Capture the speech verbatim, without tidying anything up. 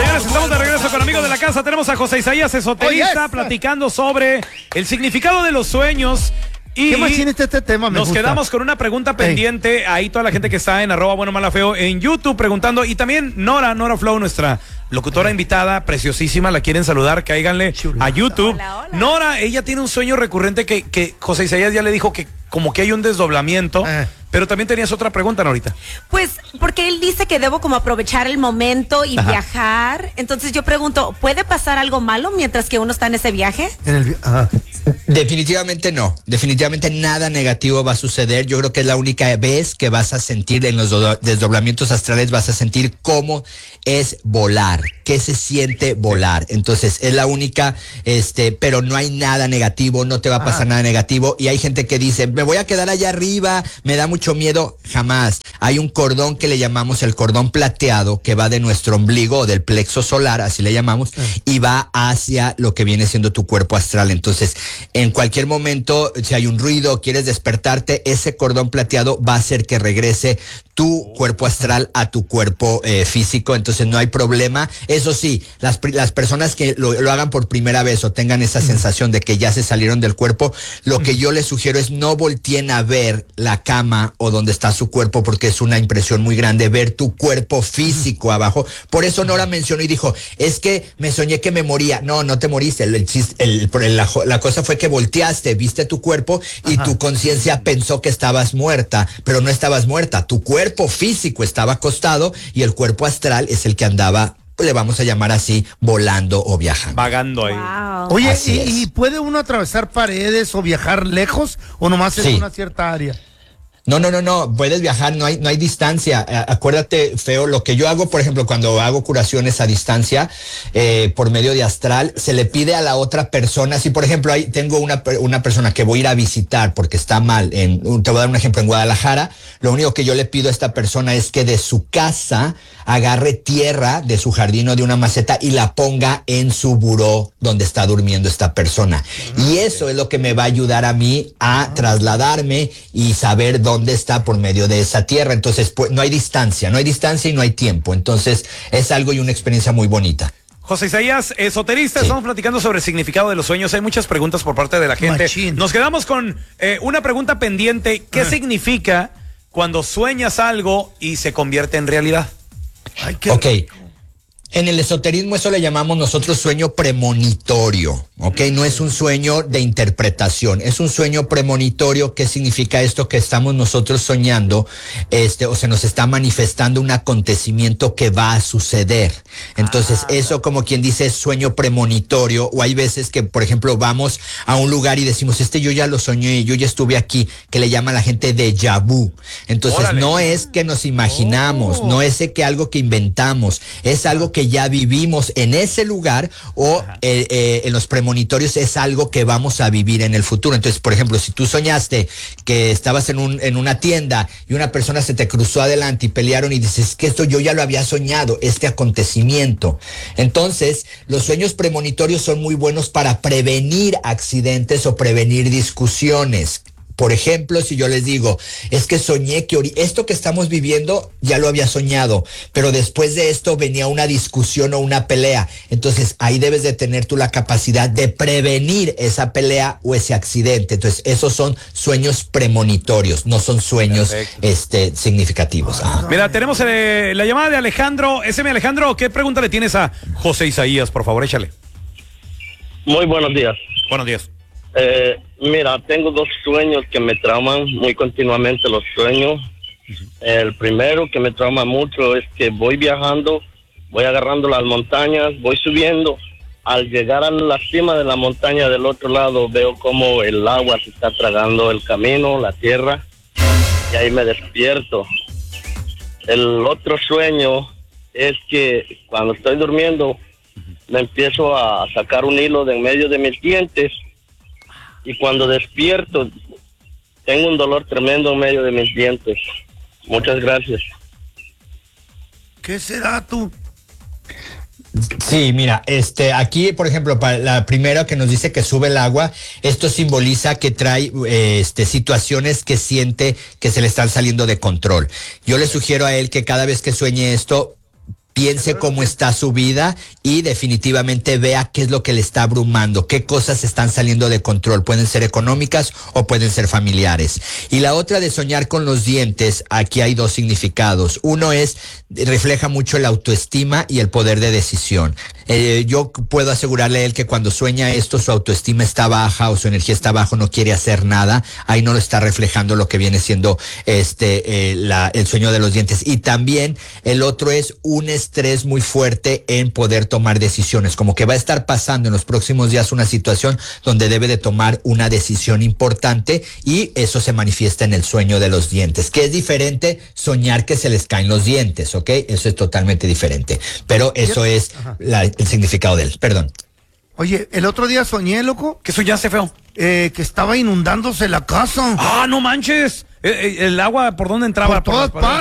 Señores, estamos de regreso con amigos de la casa. Tenemos a José Isaías, esoterista, oh, yes. platicando sobre el significado de los sueños. Y ¿qué más tiene este, este tema? Me nos gusta. quedamos con una pregunta pendiente. Hey. Ahí toda la gente que está en arroba bueno mala feo en YouTube preguntando. Y también Nora, Nora Flow, nuestra locutora hey. invitada, preciosísima, la quieren saludar. Cáiganle a YouTube. Hola, hola. Nora, ella tiene un sueño recurrente que, que José Isaías ya le dijo que como que hay un desdoblamiento. Eh. Pero también tenías otra pregunta, Norita. Pues porque él dice que debo como aprovechar el momento y Ajá. viajar. Entonces yo pregunto, ¿puede pasar algo malo mientras que uno está en ese viaje? En el, ajá. Definitivamente no, definitivamente nada negativo va a suceder. Yo creo que es la única vez que vas a sentir en los do- desdoblamientos astrales, vas a sentir cómo es volar, qué se siente volar. Entonces es la única, este, pero no hay nada negativo, no te va a pasar ah. nada negativo. Y hay gente que dice, me voy a quedar allá arriba, me da mucho miedo. Jamás. Hay un cordón que le llamamos el cordón plateado que va de nuestro ombligo o del plexo solar, así le llamamos, ah. y va hacia lo que viene siendo tu cuerpo astral. Entonces, en cualquier momento, si hay un ruido, quieres despertarte, ese cordón plateado va a hacer que regrese tu cuerpo astral a tu cuerpo eh, físico. Entonces no hay problema. Eso sí, las, las personas que lo, lo hagan por primera vez o tengan esa sensación de que ya se salieron del cuerpo, lo que yo les sugiero es no volteen a ver la cama o donde está su cuerpo, porque es una impresión muy grande ver tu cuerpo físico abajo. Por eso Nora mencionó y dijo, es que me soñé que me moría. No, no te moriste. El, el, el, el, la, la cosa fue que volteaste, viste tu cuerpo y Ajá. tu conciencia pensó que estabas muerta, pero no estabas muerta. Tu cuerpo físico estaba acostado y el cuerpo astral es el que andaba, le vamos a llamar así, volando o viajando. Vagando ahí. Wow. Oye, ¿y, ¿y puede uno atravesar paredes o viajar lejos o nomás en sí. una cierta área? No, no, no, no, puedes viajar, no hay, no hay distancia. Eh, acuérdate, Feo, lo que yo hago, por ejemplo, cuando hago curaciones a distancia, eh, por medio de astral, se le pide a la otra persona, si por ejemplo ahí tengo una, una persona que voy a ir a visitar porque está mal, en, te voy a dar un ejemplo, en Guadalajara, lo único que yo le pido a esta persona es que de su casa agarre tierra de su jardín o de una maceta y la ponga en su buró donde está durmiendo esta persona. Y eso es lo que me va a ayudar a mí a trasladarme y saber dónde dónde está por medio de esa tierra. Entonces, pues, no hay distancia, no hay distancia y no hay tiempo. Entonces, es algo y una experiencia muy bonita. José Isaías, esoterista, sí. estamos platicando sobre el significado de los sueños. Hay muchas preguntas por parte de la gente. Machín. Nos quedamos con eh, una pregunta pendiente. ¿Qué ah. significa cuando sueñas algo y se convierte en realidad? Ay, qué ok. Rico. En el esoterismo eso le llamamos nosotros sueño premonitorio, ¿ok? No es un sueño de interpretación, es un sueño premonitorio. ¿Qué significa esto? Que estamos nosotros soñando, este, o se nos está manifestando un acontecimiento que va a suceder. Entonces, ah, eso como quien dice es sueño premonitorio, o hay veces que, por ejemplo, vamos a un lugar y decimos, este yo ya lo soñé, yo ya estuve aquí, que le llama a la gente déjà vu. Entonces, órale. No es que nos imaginamos, oh. no es que algo que inventamos, es algo que ya vivimos en ese lugar o eh, eh, en los premonitorios es algo que vamos a vivir en el futuro. Entonces, por ejemplo, si tú soñaste que estabas en un en una tienda y una persona se te cruzó adelante y pelearon y dices que esto yo ya lo había soñado, este acontecimiento. Entonces, los sueños premonitorios son muy buenos para prevenir accidentes o prevenir discusiones. Por ejemplo, si yo les digo, es que soñé que ori- esto que estamos viviendo ya lo había soñado, pero después de esto venía una discusión o una pelea. Entonces, ahí debes de tener tú la capacidad de prevenir esa pelea o ese accidente. Entonces, esos son sueños premonitorios, no son sueños este, significativos. Ajá. Mira, tenemos eh, la llamada de Alejandro. Ese mi Alejandro, ¿qué pregunta le tienes a José Isaías? Por favor, échale. Muy buenos días. Buenos días. Eh, mira, tengo dos sueños que me trauman muy continuamente los sueños. Uh-huh. El primero que me trauma mucho es que voy viajando, voy agarrando las montañas, voy subiendo. Al llegar a la cima de la montaña del otro lado veo como el agua se está tragando el camino, la tierra, y ahí me despierto. El otro sueño es que cuando estoy durmiendo me empiezo a sacar un hilo de en medio de mis dientes. Y cuando despierto, tengo un dolor tremendo en medio de mis dientes. Muchas gracias. ¿Qué será tú? Sí, mira, este, aquí, por ejemplo, para la primera que nos dice que sube el agua, esto simboliza que trae, eh, este, situaciones que siente que se le están saliendo de control. Yo le sugiero a él que cada vez que sueñe esto, piense cómo está su vida y definitivamente vea qué es lo que le está abrumando, qué cosas están saliendo de control. Pueden ser económicas o pueden ser familiares. Y la otra de soñar con los dientes, aquí hay dos significados. Uno es, refleja mucho la autoestima y el poder de decisión. Eh, yo puedo asegurarle a él que cuando sueña esto, su autoestima está baja o su energía está baja, no quiere hacer nada. Ahí no lo está reflejando lo que viene siendo este eh, la, el sueño de los dientes. Y también el otro es un estrés muy fuerte en poder tomar decisiones, como que va a estar pasando en los próximos días una situación donde debe de tomar una decisión importante y eso se manifiesta en el sueño de los dientes, que es diferente soñar que se les caen los dientes, ¿ok? Eso es totalmente diferente, pero eso es la, el significado de él, perdón. Oye, el otro día soñé, loco. ¿Qué soñaste, feo? Eh, que estaba inundándose la casa. Ah, no manches. El, el agua, ¿por dónde entraba? Por todas por las- partes.